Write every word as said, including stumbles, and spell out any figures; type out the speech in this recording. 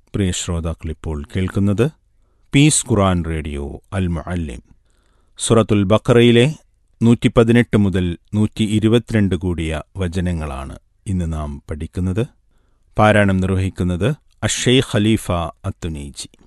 പ്രിയ ശ്രോതാക്കളിപ്പോൾ കേൾക്കുന്നത് പീസ് ഖുർആൻ റേഡിയോ അൽ മുഅല്ലിം. സൂറത്തുൽ ബഖറയിലെ നൂറ്റി പതിനെട്ട് മുതൽ നൂറ്റി ഇരുപത്തിരണ്ട് കൂടിയ വചനങ്ങളാണ് ഇന്ന് നാം പഠിക്കുന്നത്. പാരായണം നിർവഹിക്കുന്നത് അഷെയ്ഖ് ഖലീഫ അത്തുനീജി.